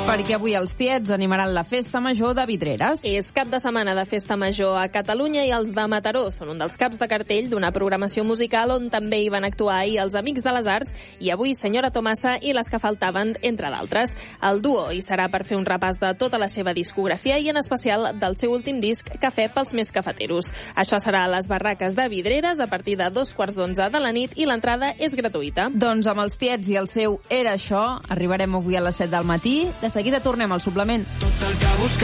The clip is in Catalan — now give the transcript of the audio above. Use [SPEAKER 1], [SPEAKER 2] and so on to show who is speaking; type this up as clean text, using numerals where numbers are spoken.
[SPEAKER 1] Perquè avui els tiets animaran la Festa Major de Vidreres.
[SPEAKER 2] És cap de setmana de Festa Major a Catalunya i els de Mataró són un dels caps de cartell d'una programació musical on també hi van actuar ahir els Amics de les Arts i avui Senyora Tomasa i Les que faltaven, entre d'altres. El duo hi serà per fer un repàs de tota la seva discografia i en especial del seu últim disc, Cafè pels més cafeteros. Això serà a les barraques de Vidreres a partir de 11:15 de la nit i l'entrada és gratuïta.
[SPEAKER 1] Doncs amb els tiets i el seu Era això, arribarem avui a les 7 del matí. De seguida tornem al suplement.